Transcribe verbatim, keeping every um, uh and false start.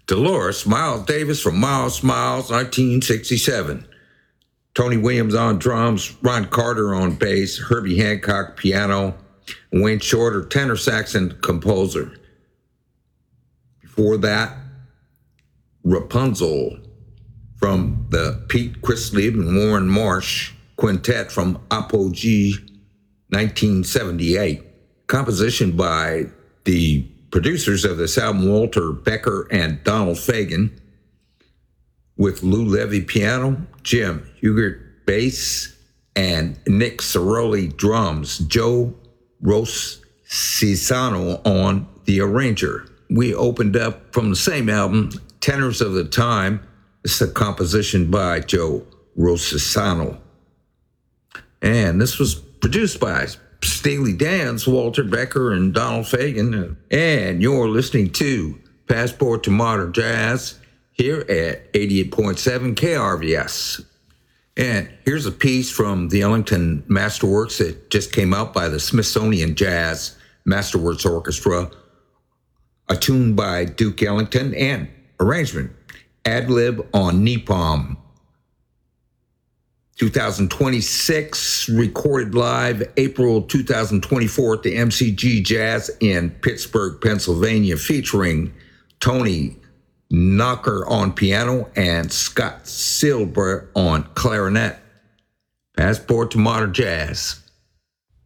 Dolores Miles Davis from Miles Smiles, nineteen sixty-seven. Tony Williams on drums, Ron Carter on bass, Herbie Hancock piano, Wayne Shorter tenor sax and composer. Before that, Rapunzel from the Pete Christlieb and Warren Marsh Quintet from Apogee, nineteen seventy-eight. Composition by the producers of this album, Walter Becker and Donald Fagen, with Lou Levy piano, Jim Hugert bass, and Nick Ceroli drums, Joe Rossisano on the arranger. We opened up from the same album, Tenors of the Time. It's a composition by Joe Rossisano. And this was produced by Steely Dan's Walter Becker and Donald Fagen. And you're listening to Passport to Modern Jazz here at eighty-eight point seven K R V S. And here's a piece from the Ellington Masterworks that just came out by the Smithsonian Jazz Masterworks Orchestra, a tune by Duke Ellington and arrangement, ad-lib on Nepom. twenty twenty-six, recorded live April two thousand twenty-four at the M C G Jazz in Pittsburgh, Pennsylvania, featuring Tony Knocker on piano and Scott Silber on clarinet. Passport to Modern Jazz.